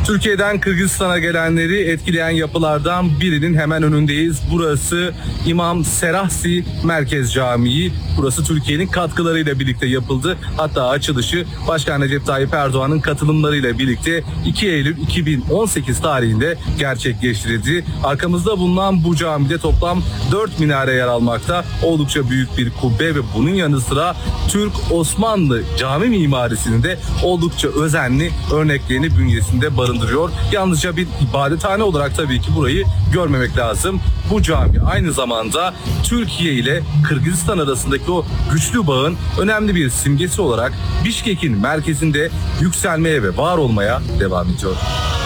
Türkiye'den Kırgızistan'a gelenleri etkileyen yapılardan birinin hemen önündeyiz. Burası İmam Serahsi Merkez Camii. Burası Türkiye'nin katkılarıyla birlikte yapıldı. Hatta açılışı Başkan Recep Tayyip Erdoğan'ın katılımlarıyla birlikte 2 Eylül 2018 tarihinde gerçekleştirildi. Arkamızda bulunan bu camide toplam 4 minare yer almakta. Oldukça büyük bir kubbe ve bunun yanı sıra Türk-Osmanlı cami mimarisinin de oldukça özenli örneklerini bünyesinde barındırıyor. Yalnızca bir ibadethane olarak tabii ki burayı görmemek lazım. Bu cami aynı zamanda Türkiye ile Kırgızistan arasındaki o güçlü bağın önemli bir simgesi olarak Bişkek'in merkezinde yükselmeye ve var olmaya devam ediyor.